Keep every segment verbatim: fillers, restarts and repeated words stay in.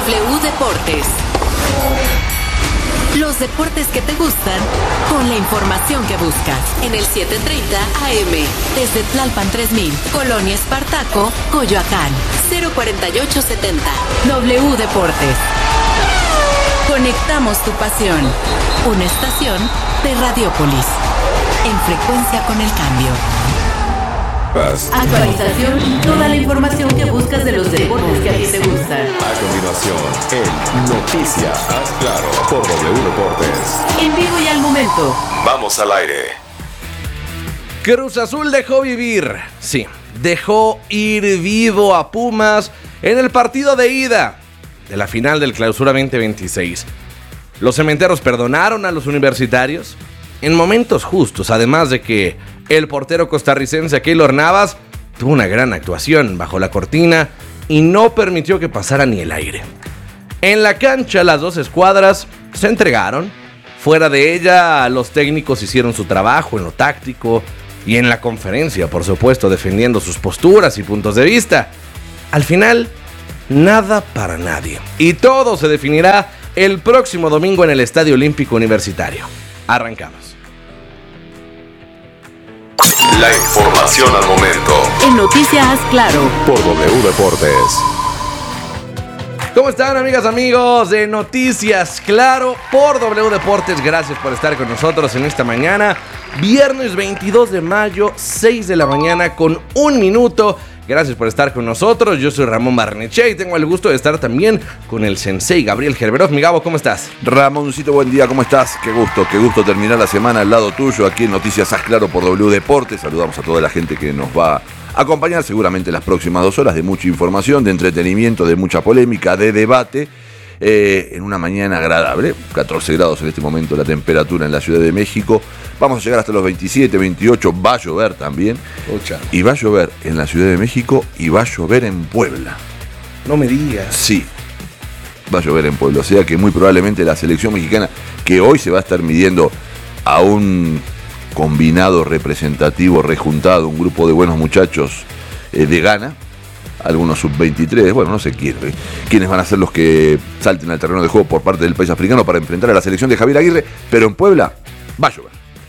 W Deportes. Los deportes que te gustan, con la información que buscas. En el setecientos treinta A M, desde Tlalpan tres mil, Colonia Espartaco, Coyoacán. cero cuarenta y ocho setenta. W Deportes. Conectamos tu pasión. Una estación de Radiopolis. En frecuencia con el cambio. Actualización, toda la información que buscas de los deportes que a ti te gustan. A continuación, en Noticias Haz Claro por W Deportes. En vivo y al momento. Vamos al aire. Cruz Azul dejó vivir, sí, dejó ir vivo a Pumas en el partido de ida de la final del Clausura veinte veintiséis. Los cementeros perdonaron a los universitarios en momentos justos, además de que el portero costarricense Keylor Navas tuvo una gran actuación bajo la cortina y no permitió que pasara ni el aire. En la cancha las dos escuadras se entregaron. Fuera de ella los técnicos hicieron su trabajo en lo táctico y en la conferencia, por supuesto, defendiendo sus posturas y puntos de vista. Al final, nada para nadie. Y todo se definirá el próximo domingo en el Estadio Olímpico Universitario. Arrancamos. La información al momento. En Noticias Claro por W Deportes. ¿Cómo están, amigas, amigos de Noticias Claro por W Deportes? Gracias por estar con nosotros en esta mañana. Viernes veintidós de mayo, seis de la mañana con un minuto. Gracias por estar con nosotros. Yo soy Ramón Barnechea y tengo el gusto de estar también con el sensei Gabriel Gerberov. Mi Gabo, ¿cómo estás? Ramoncito, buen día, ¿cómo estás? Qué gusto, qué gusto terminar la semana al lado tuyo aquí en Noticias Haz Claro por W Deportes. Saludamos a toda la gente que nos va a acompañar seguramente las próximas dos horas de mucha información, de entretenimiento, de mucha polémica, de debate. Eh, en una mañana agradable, catorce grados en este momento la temperatura en la Ciudad de México. Vamos a llegar hasta los veintisiete, veintiocho, va a llover también. Ocha. Y va a llover en la Ciudad de México y va a llover en Puebla. No me digas. Sí, va a llover en Puebla. O sea que muy probablemente la selección mexicana, que hoy se va a estar midiendo a un combinado representativo, rejuntado, un grupo de buenos muchachos eh, de Ghana, algunos sub veintitrés, bueno, no sé quién, ¿eh? quiénes van a ser los que salten al terreno de juego por parte del país africano para enfrentar a la selección de Javier Aguirre, pero en Puebla va a llover.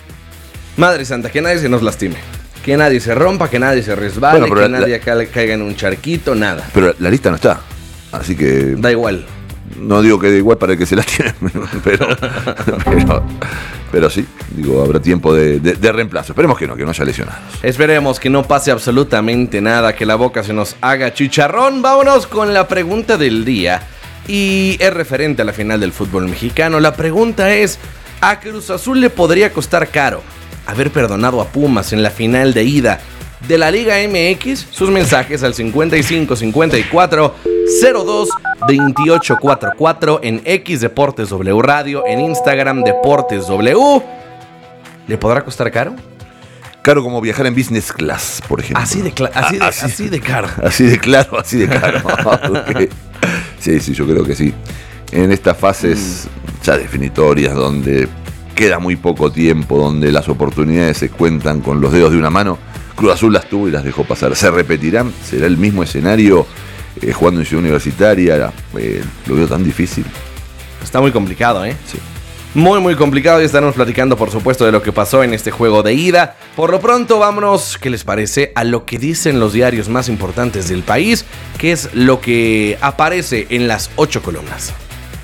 Madre santa, que nadie se nos lastime, que nadie se rompa, que nadie se resbale, bueno, que la, nadie ca- caiga en un charquito, nada. Pero la lista no está, así que... Da igual. No digo que da igual para el que se la tiene, pero, pero, pero sí, digo, habrá tiempo de, de, de reemplazo. Esperemos que no, que no haya lesionados. Esperemos que no pase absolutamente nada, que la boca se nos haga chicharrón. Vámonos con la pregunta del día. Y es referente a la final del fútbol mexicano. La pregunta es, ¿a Cruz Azul le podría costar caro haber perdonado a Pumas en la final de ida de la Liga M X? Sus mensajes al cincuenta y cinco cincuenta y cuatro cero dos veintiocho cuarenta y cuatro, en X Deportes W Radio, en Instagram Deportes W. ¿Le podrá costar caro? Caro como viajar en business class, por ejemplo. Así de, cla- así de, así, así de caro. Así de claro, así de caro. Okay. Sí, sí, yo creo que sí. En estas fases mm. ya definitorias, donde queda muy poco tiempo, donde las oportunidades se cuentan con los dedos de una mano, Cruz Azul las tuvo y las dejó pasar. ¿Se repetirán? ¿Será el mismo escenario eh, jugando en Ciudad Universitaria? Eh, lo veo tan difícil. Está muy complicado, ¿eh? Sí. Muy, muy complicado, y estaremos platicando, por supuesto, de lo que pasó en este juego de ida. Por lo pronto, vámonos, ¿qué les parece?, a lo que dicen los diarios más importantes del país, que es lo que aparece en las ocho columnas.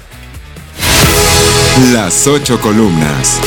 Las ocho columnas.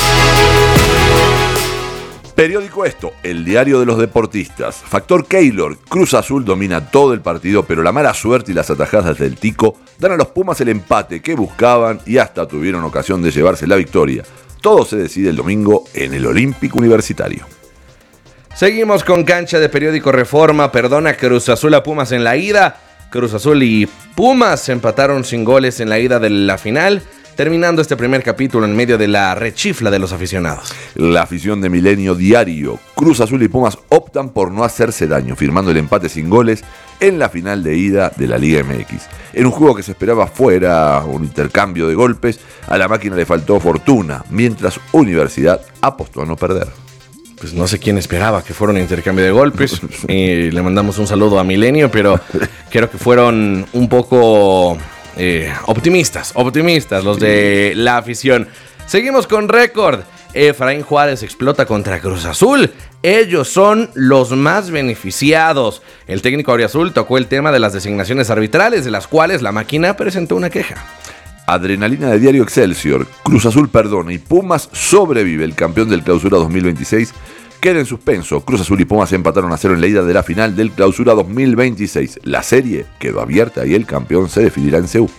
Periódico Esto, el diario de los deportistas. Factor Keylor, Cruz Azul domina todo el partido, pero la mala suerte y las atajadas del Tico dan a los Pumas el empate que buscaban y hasta tuvieron ocasión de llevarse la victoria. Todo se decide el domingo en el Olímpico Universitario. Seguimos con cancha de periódico Reforma. Perdona Cruz Azul a Pumas en la ida. Cruz Azul y Pumas empataron sin goles en la ida de la final, terminando este primer capítulo en medio de la rechifla de los aficionados. La afición de Milenio Diario. Cruz Azul y Pumas optan por no hacerse daño, firmando el empate sin goles en la final de ida de la Liga M X. En un juego que se esperaba fuera un intercambio de golpes, a la máquina le faltó fortuna, mientras Universidad apostó a no perder. Pues no sé quién esperaba que fuera un intercambio de golpes. Eh, le mandamos un saludo a Milenio, pero creo que fueron un poco eh, optimistas, optimistas los de la afición. Seguimos con récord. Efraín Juárez explota contra Cruz Azul. Ellos son los más beneficiados. El técnico auriazul tocó el tema de las designaciones arbitrales, de las cuales la máquina presentó una queja. Adrenalina de Diario Excelsior. Cruz Azul perdona y Pumas sobrevive. El campeón del Clausura dos mil veintiséis queda en suspenso. Cruz Azul y Pumas empataron a cero en la ida de la final del Clausura dos mil veintiséis. La serie quedó abierta y el campeón se definirá en Seúl.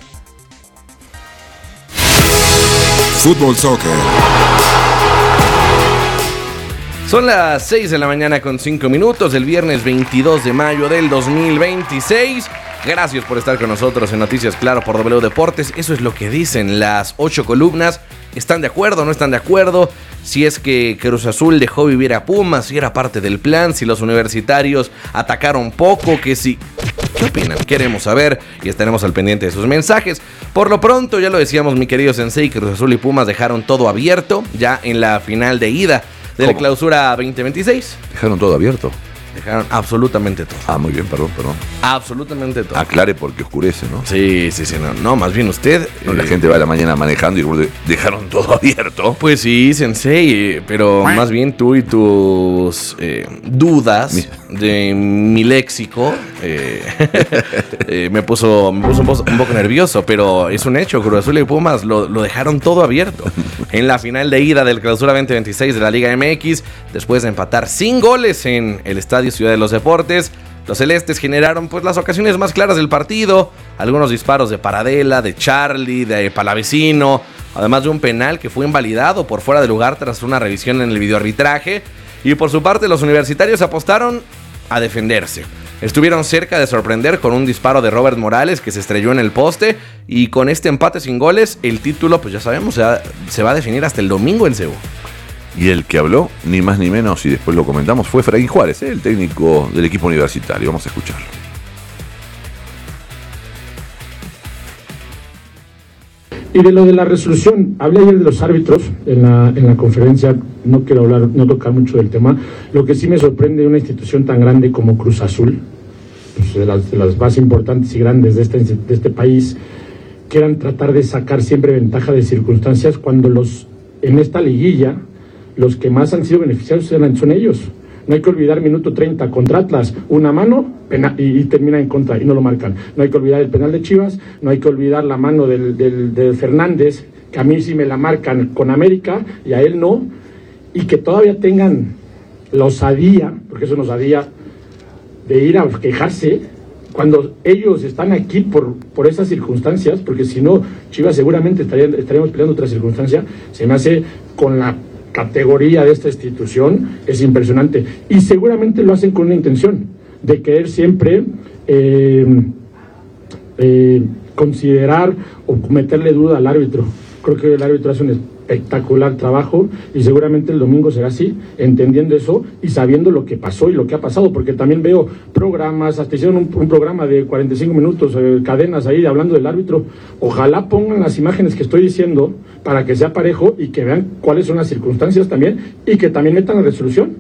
Fútbol Soccer. Son las seis de la mañana con cinco minutos del viernes veintidós de mayo del dos mil veintiséis. Gracias por estar con nosotros en Noticias Claro por W Deportes. Eso es lo que dicen las ocho columnas. ¿Están de acuerdo o no están de acuerdo? Si es que Cruz Azul dejó vivir a Pumas, si era parte del plan, si los universitarios atacaron poco, que si... ¿Qué opinan? Queremos saber y estaremos al pendiente de sus mensajes. Por lo pronto, ya lo decíamos, mi querido Sensei, Cruz Azul y Pumas dejaron todo abierto ya en la final de ida de la Clausura veinte veintiséis. ¿Dejaron todo abierto? Dejaron absolutamente todo. Ah, muy bien, perdón, perdón. Absolutamente todo. Aclare porque oscurece, ¿no? Sí, sí, sí, no, no más bien usted... No, eh, la gente va a la mañana manejando y como de- dejaron todo abierto. Pues sí, Sensei, pero más bien tú y tus eh, dudas Mi- de mi léxico eh, eh, me puso, me puso un, poco, un poco nervioso, pero es un hecho, Cruz Azul y Pumas lo, lo dejaron todo abierto. En la final de ida del Clausura veinte veintiséis de la Liga M X, después de empatar sin goles en el Estadio Ciudad de los Deportes, los celestes generaron pues las ocasiones más claras del partido, algunos disparos de Paradela, de Charlie, de Palavecino, además de un penal que fue invalidado por fuera de lugar tras una revisión en el videoarbitraje. Y por su parte los universitarios apostaron a defenderse. Estuvieron cerca de sorprender con un disparo de Robert Morales que se estrelló en el poste, y con este empate sin goles el título pues ya sabemos se va, se va a definir hasta el domingo en Seúl. Y el que habló, ni más ni menos, y después lo comentamos, fue Efraín Juárez, ¿eh? El técnico del equipo universitario. Vamos a escucharlo. Y de lo de la resolución, hablé ayer de los árbitros en la, en la conferencia, no quiero hablar, no tocar mucho del tema. Lo que sí me sorprende de una institución tan grande como Cruz Azul, pues de, las, de las más importantes y grandes de este, de este país, quieran tratar de sacar siempre ventaja de circunstancias cuando los en esta liguilla los que más han sido beneficiados son ellos. No hay que olvidar minuto treinta contra Atlas, una mano pena, y, y termina en contra y no lo marcan. No hay que olvidar el penal de Chivas, no hay que olvidar la mano del, del, del Fernández, que a mí sí me la marcan con América y a él no, y que todavía tengan la osadía, porque eso es una osadía, de ir a quejarse cuando ellos están aquí por, por esas circunstancias, porque si no, Chivas seguramente estaría, estaríamos peleando otra circunstancia. Se me hace con la categoría de esta institución, es impresionante, y seguramente lo hacen con una intención de querer siempre eh, eh, considerar o meterle duda al árbitro. Creo que el árbitro hace un espectacular trabajo y seguramente el domingo será así, entendiendo eso y sabiendo lo que pasó y lo que ha pasado, porque también veo programas, hasta hicieron un, un programa de cuarenta y cinco minutos, eh, cadenas ahí hablando del árbitro. Ojalá pongan las imágenes que estoy diciendo para que sea parejo y que vean cuáles son las circunstancias también y que también metan la resolución.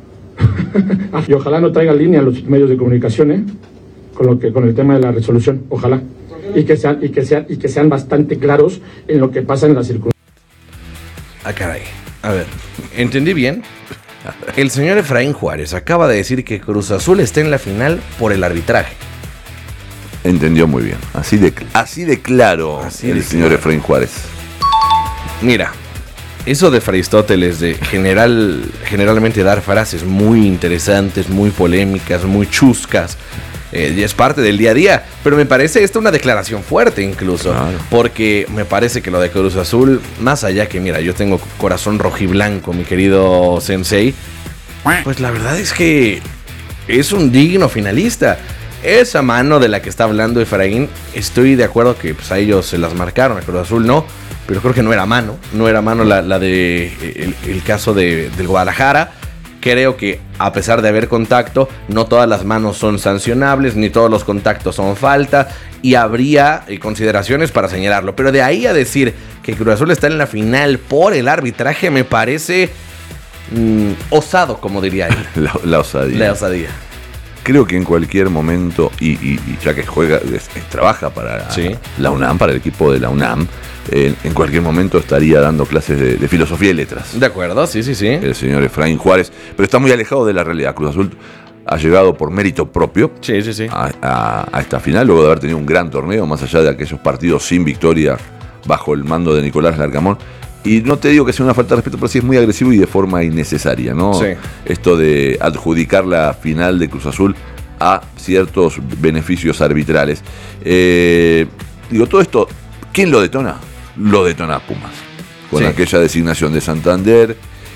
Y ojalá no traigan línea a los medios de comunicación, ¿eh? con lo que con el tema de la resolución, ojalá. Y que sean y que sean y que sean bastante claros en lo que pasa en las circunstancias. Ah, caray. A ver, ¿entendí bien? El señor Efraín Juárez acaba de decir que Cruz Azul está en la final por el arbitraje. Entendió muy bien. Así de, así de claro Así el de señor claro. Efraín Juárez. Mira, eso de Aristóteles de general, generalmente dar frases muy interesantes, muy polémicas, muy chuscas, eh, y es parte del día a día, pero me parece esta una declaración fuerte incluso, Claro. porque me parece que lo de Cruz Azul, más allá que mira, yo tengo corazón rojiblanco, mi querido Sensei, pues la verdad es que es un digno finalista. Esa mano de la que está hablando Efraín, estoy de acuerdo que pues, a ellos se las marcaron, a Cruz Azul no, pero creo que no era mano, no era mano la, la de el, el caso de, del Guadalajara. Creo que a pesar de haber contacto, no todas las manos son sancionables, ni todos los contactos son falta, y habría eh, consideraciones para señalarlo. Pero de ahí a decir que Cruz Azul está en la final por el arbitraje, me parece mmm, osado, como diría él. La, la osadía. La osadía. creo que en cualquier momento, y, y, y ya que juega, es, es, trabaja para sí. la UNAM, para el equipo de la UNAM, eh, en cualquier momento estaría dando clases de, de filosofía y letras. De acuerdo, sí, sí, sí. El señor Efraín Juárez, pero está muy alejado de la realidad. Cruz Azul ha llegado por mérito propio sí, sí, sí. A, a, a esta final, luego de haber tenido un gran torneo, más allá de aquellos partidos sin victoria bajo el mando de Nicolás Larcamón. Y no te digo que sea una falta de respeto, pero sí es muy agresivo y de forma innecesaria, ¿no? Sí. Esto de adjudicar la final de Cruz Azul a ciertos beneficios arbitrales. Eh, digo, todo esto, ¿quién lo detona? Lo detona Pumas. Con sí. aquella designación de Santander,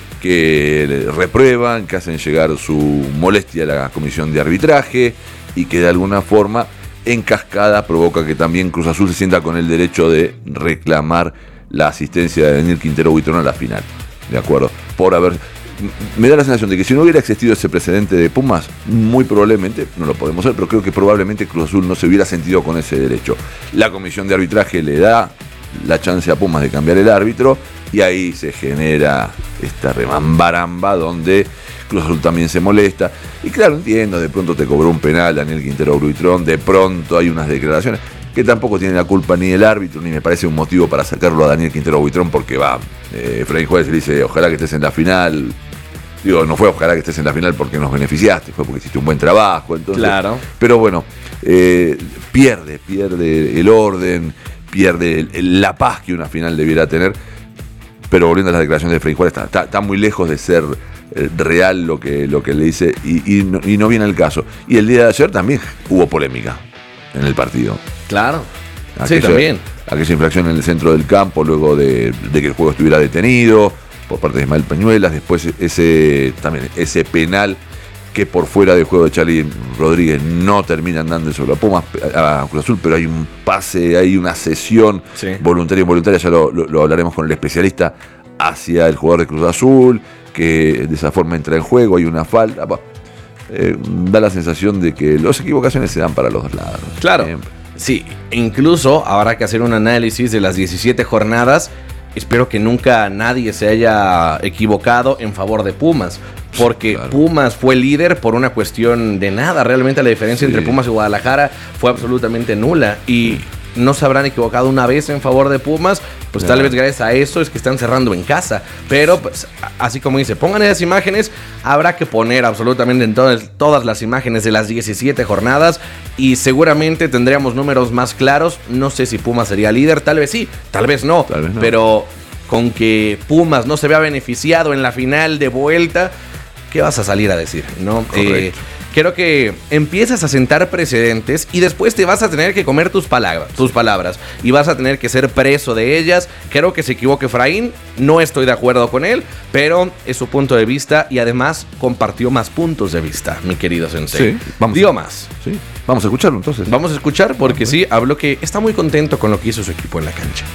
que reprueban, que hacen llegar su molestia a la comisión de arbitraje y que de alguna forma, en cascada, provoca que también Cruz Azul se sienta con el derecho de reclamar la asistencia de Daniel Quintero Buitrón a la final, ¿de acuerdo? Por haber... Me da la sensación de que si no hubiera existido ese precedente de Pumas, muy probablemente, no lo podemos hacer, pero creo que probablemente Cruz Azul no se hubiera sentido con ese derecho. La comisión de arbitraje le da la chance a Pumas de cambiar el árbitro y ahí se genera esta remambaramba donde Cruz Azul también se molesta. Y claro, entiendo, de pronto te cobró un penal Daniel Quintero Buitrón, de pronto hay unas declaraciones que tampoco tiene la culpa ni el árbitro, ni me parece un motivo para sacarlo a Daniel Quintero Buitrón, porque va, eh, Efraín Juárez le dice, ojalá que estés en la final. Digo, no fue ojalá que estés en la final porque nos beneficiaste, fue porque hiciste un buen trabajo. Entonces, claro. Pero bueno, eh, pierde, pierde el orden, pierde el, el, la paz que una final debiera tener. Pero volviendo a las declaraciones de Efraín Juárez, está, está, está muy lejos de ser eh, real lo que, lo que le dice y, y, no, y no viene al caso. Y el día de ayer también hubo polémica en el partido. Claro, aquella, sí, también. Aquella infracción en el centro del campo, luego de, de que el juego estuviera detenido por parte de Ismael Peñuelas, después ese también ese penal que por fuera del juego de Charly Rodríguez no terminan dando sobre a Pumas, a Cruz Azul, pero hay un pase, hay una cesión sí. voluntaria e involuntaria, ya lo, lo, lo hablaremos con el especialista, hacia el jugador de Cruz Azul, que de esa forma entra en juego, hay una falta. Eh, da la sensación de que las equivocaciones se dan para los dos lados. Claro, siempre. Sí, incluso habrá que hacer un análisis de las diecisiete jornadas. Espero que nunca nadie se haya equivocado en favor de Pumas, porque claro. Pumas fue líder por una cuestión de nada. Realmente la diferencia sí. entre Pumas y Guadalajara fue absolutamente nula y no se habrán equivocado una vez en favor de Pumas, pues tal vez gracias a eso es que están cerrando en casa. Pero pues, así como dice, pongan esas imágenes, habrá que poner absolutamente en todas, todas las imágenes de las diecisiete jornadas y seguramente tendríamos números más claros. No sé si Pumas sería líder, tal vez sí, tal vez no, tal vez no. Pero con que Pumas no se vea beneficiado en la final de vuelta, ¿qué vas a salir a decir? ¿No? Eh, Creo que empiezas a sentar precedentes y después te vas a tener que comer tus palabras, tus palabras y vas a tener que ser preso de ellas. Creo que se equivoca Efraín, no estoy de acuerdo con él, pero es su punto de vista y además compartió más puntos de vista, mi querido sensei. Sí, vamos Digo a, más. Sí, vamos a escucharlo entonces. Vamos a escuchar porque sí, habló que está muy contento con lo que hizo su equipo en la cancha.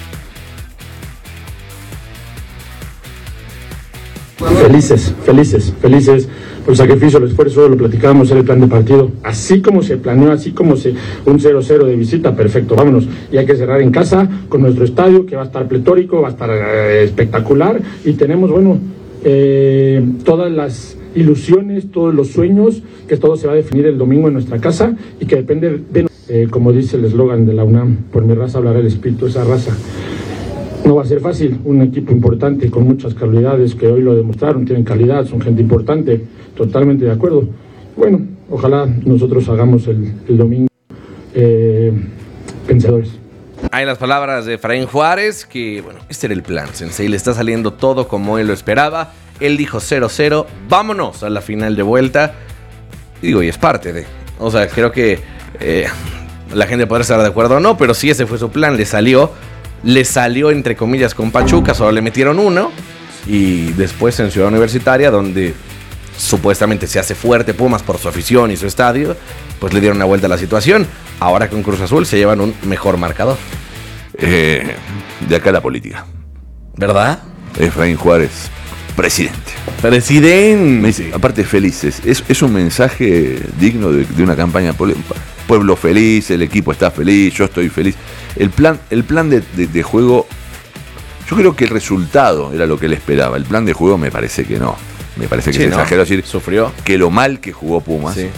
Felices, felices, felices por el sacrificio, el esfuerzo, lo platicábamos en el plan de partido, así como se planeó, así como se un cero cero de visita, perfecto, vámonos, y hay que cerrar en casa con nuestro estadio que va a estar pletórico, va a estar eh, espectacular y tenemos, bueno, eh, todas las ilusiones, todos los sueños, que todo se va a definir el domingo en nuestra casa y que depende de, eh, como dice el eslogan de la UNAM, por mi raza hablará el espíritu de esa raza. No va a ser fácil, un equipo importante con muchas calidades que hoy lo demostraron, tienen calidad, son gente importante, totalmente de acuerdo. Bueno, ojalá nosotros hagamos el, el domingo eh, vencedores. Hay las palabras de Efraín Juárez, que bueno, este era el plan, Sensei, le está saliendo todo como él lo esperaba. Él dijo cero cero, vámonos a la final de vuelta. Y digo, y es parte de, o sea, creo que eh, la gente podrá estar de acuerdo o no, pero sí ese fue su plan, le salió. Le salió entre comillas con Pachuca, solo le metieron uno. Y después en Ciudad Universitaria, donde supuestamente se hace fuerte Pumas por su afición y su estadio, pues le dieron una vuelta a la situación. Ahora con Cruz Azul se llevan un mejor marcador. Eh, de acá la política, ¿verdad? Efraín Juárez, presidente. Presidente. Sí. Aparte felices. Es, es un mensaje digno de, de una campaña política. Pueblo feliz, el equipo está feliz, yo estoy feliz. El plan, el plan de, de, de juego, yo creo que el resultado era lo que él esperaba. El plan de juego me parece que no. Me parece que sí, se no. exageró decir Sufrió. que lo mal que jugó Pumas sí.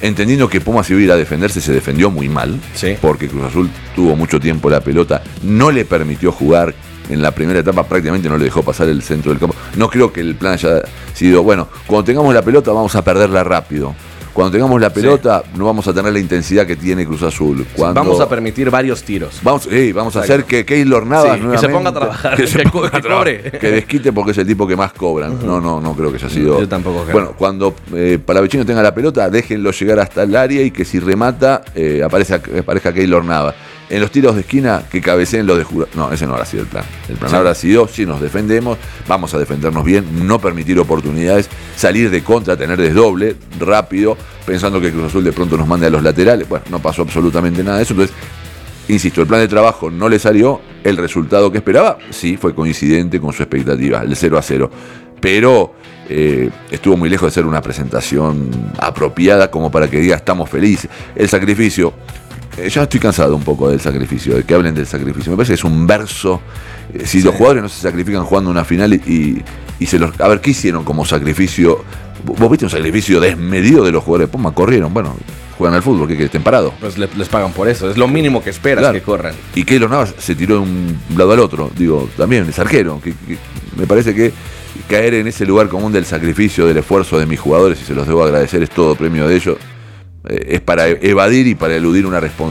entendiendo que Pumas iba a ir a defenderse, se defendió muy mal, sí. porque Cruz Azul tuvo mucho tiempo la pelota, no le permitió jugar. En la primera etapa prácticamente no le dejó pasar el centro del campo. No creo que el plan haya sido, bueno, cuando tengamos la pelota vamos a perderla rápido. Cuando tengamos la pelota sí. no vamos a tener la intensidad que tiene Cruz Azul. Cuando... Sí, vamos a permitir varios tiros. Vamos, hey, vamos a hacer que Keylor Navas sí, que se ponga a trabajar, que, se que, ponga que a trabajar, cobre. Que desquite porque es el tipo que más cobran. Uh-huh. No, no, no creo que haya sido. Yo tampoco creo. Bueno, cuando eh, Palavecino tenga la pelota, déjenlo llegar hasta el área y que si remata eh, aparezca, aparezca Keylor Navas. En los tiros de esquina, que cabeceen los de Jura. No, ese no habrá sido el plan. El plan sí. habrá sido, si nos defendemos, vamos a defendernos bien, no permitir oportunidades, salir de contra, tener desdoble, rápido, pensando que Cruz Azul de pronto nos mande a los laterales. Bueno, no pasó absolutamente nada de eso. Entonces, insisto, el plan de trabajo no le salió. El resultado que esperaba, sí, fue coincidente con su expectativa, el cero a cero. Pero eh, estuvo muy lejos de ser una presentación apropiada como para que diga estamos felices. El sacrificio... Eh, ya estoy cansado un poco del sacrificio, de que hablen del sacrificio. Me parece que es un verso. Eh, si sí. los jugadores no se sacrifican jugando una final y, y se los. A ver, ¿qué hicieron como sacrificio? ¿Vos viste un sacrificio desmedido de los jugadores de Puma? Corrieron, bueno, juegan al fútbol, ¿qué que estén parados? Pues le, les pagan por eso, es lo mínimo que esperas claro. que corran. Y Keylor Navas se tiró de un lado al otro, digo, también es arquero. Que, que me parece que caer en ese lugar común del sacrificio, del esfuerzo de mis jugadores, y se los debo agradecer, es todo premio de ellos. Es para evadir y para eludir una responsabilidad.